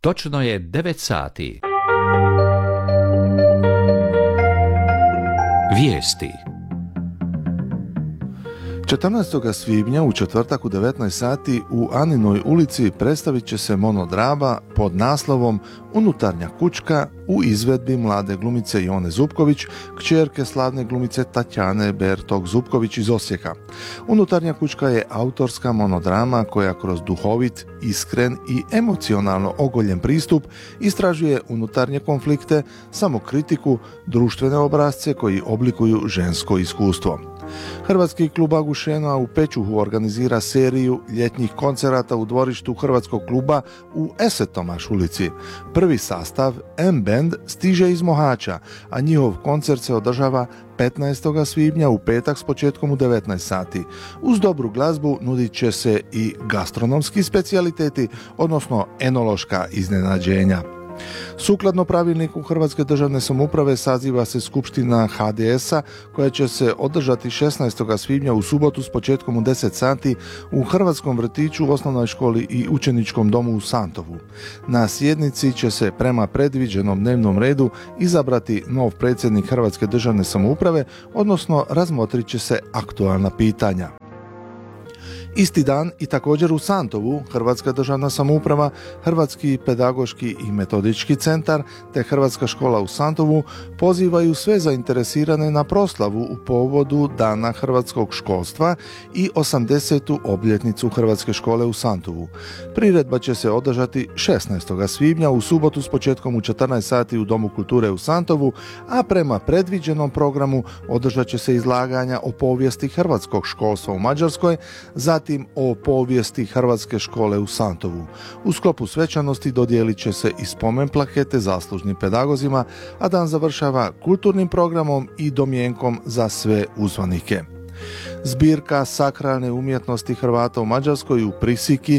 Točno je 9 sati. Vijesti. 14. svibnja u četvrtak u 19 sati u Aninoj ulici predstavit će se monodrama pod naslovom Unutarnja kućka u izvedbi mlade glumice Jone Zupković, kćerke slavne glumice Tatjane Bertok-Zupković iz Osijeka. Unutarnja kućka je autorska monodrama koja kroz duhovit, iskren i emocionalno ogoljen pristup istražuje unutarnje konflikte, samokritiku, društvene obrasce koji oblikuju žensko iskustvo. Hrvatski klub Agušena u Pečuhu organizira seriju ljetnjih koncerata u dvorištu Hrvatskog kluba u Esetomaš ulici. Prvi sastav M-Band stiže iz Mohača, a njihov koncert se održava 15. svibnja u petak s početkom u 19 sati. Uz dobru glazbu nudit će se i gastronomski specijaliteti, odnosno enološka iznenađenja. Sukladno pravilniku Hrvatske državne samouprave saziva se skupština HDS-a koja će se održati 16. svibnja u subotu s početkom u 10 sati u Hrvatskom vrtiću, osnovnoj školi i učeničkom domu u Santovu. Na sjednici će se prema predviđenom dnevnom redu izabrati nov predsjednik Hrvatske državne samouprave, odnosno razmotrit će se aktualna pitanja. Isti dan i također u Santovu Hrvatska državna samouprava, Hrvatski pedagoški i metodički centar te Hrvatska škola u Santovu pozivaju sve zainteresirane na proslavu u povodu Dana hrvatskog školstva i 80. obljetnicu Hrvatske škole u Santovu. Priredba će se održati 16. svibnja u subotu s početkom u 14 sati u Domu kulture u Santovu, a prema predviđenom programu održat će se izlaganja o povijesti hrvatskog školstva u Mađarskoj, zatim o povijesti Hrvatske škole u Santovu. U sklopu svečanosti dodijelit će se i spomen plakete zaslužnim pedagozima, a dan završava kulturnim programom i domjenkom za sve uzvanike. Zbirka sakralne umjetnosti Hrvata u Mađarskoj u Prisiki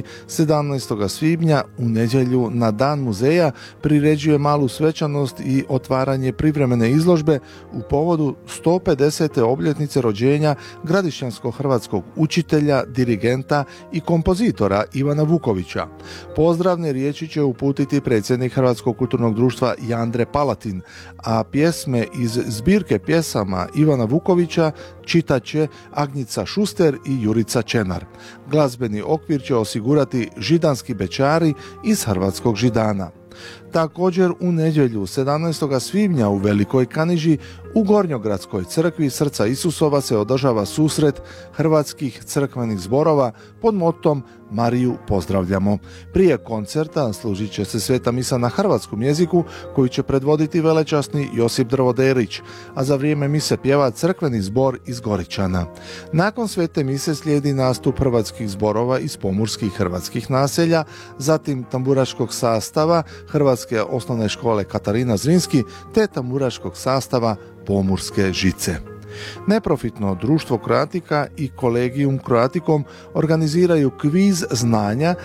17. svibnja u nedjelju na Dan muzeja priređuje malu svečanost i otvaranje privremene izložbe u povodu 150. obljetnice rođenja gradišćansko-hrvatskog učitelja, dirigenta i kompozitora Ivana Vukovića. Pozdravne riječi će uputiti predsjednik Hrvatskog kulturnog društva Jandre Palatin, a pjesme iz zbirke pjesama Ivana Vukovića čitat će Agnica Šuster i Jurica Čenar. Glazbeni okvir će osigurati židanski bečari iz Hrvatskog židana. Također u nedjelju 17. svibnja u Velikoj Kaniži u Gornjogradskoj crkvi Srca Isusova se održava susret hrvatskih crkvenih zborova pod motom Mariju pozdravljamo. Prije koncerta služit će se sveta misa na hrvatskom jeziku koju će predvoditi velečasni Josip Drvoderić, a za vrijeme mise pjeva crkveni zbor iz Goričana. Nakon svete mise slijedi nastup hrvatskih zborova iz pomorskih hrvatskih naselja, zatim tamburaškog sastava Hrvatske osnovne škole Katarina Zrinski te tamburaškog sastava Pomorske žice. Neprofitno društvo Croatica i Collegium Croaticum organiziraju kviz znanja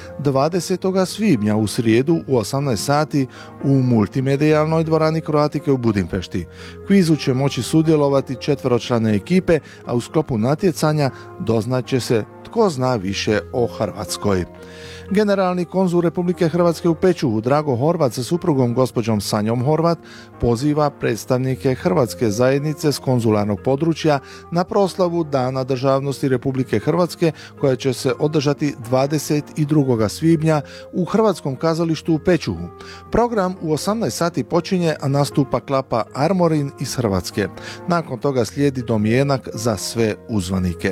20. svibnja u srijedu u 18 sati u multimedijalnoj dvorani Croatike u Budimpešti. Kvizu će moći sudjelovati 4-člane ekipe, a u sklopu natjecanja doznaće se tko zna više o Hrvatskoj. Generalni konzul Republike Hrvatske u Pečuhu Drago Horvat sa suprugom gospođom Sanjom Horvat poziva predstavnike Hrvatske zajednice s konzularnog područja na proslavu Dana državnosti Republike Hrvatske koja će se održati 22. svibnja u Hrvatskom kazalištu u Pečuhu. Program u 18 sati počinje, a nastupa klapa Armorin iz Hrvatske. Nakon toga slijedi domjenak za sve uzvanike.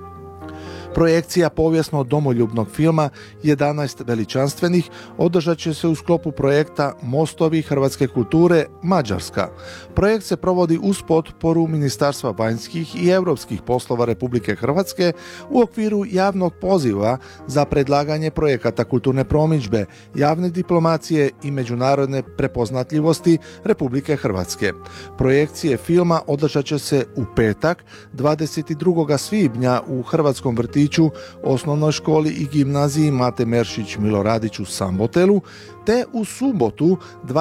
Projekcija povijesno-domoljubnog filma 11 veličanstvenih održat će se u sklopu projekta Mostovi hrvatske kulture Mađarska. Projekt se provodi uz potporu Ministarstva vanjskih i europskih poslova Republike Hrvatske u okviru javnog poziva za predlaganje projekata kulturne promidžbe, javne diplomacije i međunarodne prepoznatljivosti Republike Hrvatske. Projekcije filma održat će se u petak 22. svibnja u Hrvatskom vrtiću, osnovnoj školi i gimnaziji Mate Meršić Miloradić u Sambotelu, te u subotu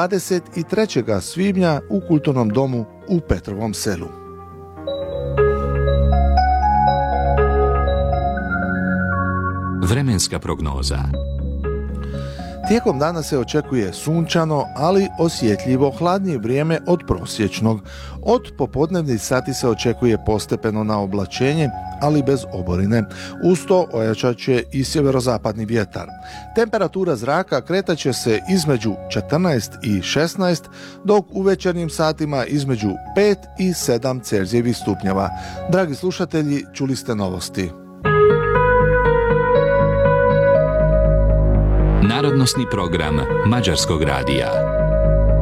23. svibnja u Kulturnom domu u Petrovom Selu. Vremenska prognoza. Tijekom dana se očekuje sunčano, ali osjetljivo hladnije vrijeme od prosječnog. Od popodnevnih sati se očekuje postepeno na oblačenje, ali bez oborine. Uz to ojačat će i sjeverozapadni vjetar. Temperatura zraka kretat će se između 14 i 16, dok u večernjim satima između 5 i 7 Celzijevih stupnjeva. Dragi slušatelji, čuli ste novosti. Narodnosni program Mađarskog radija.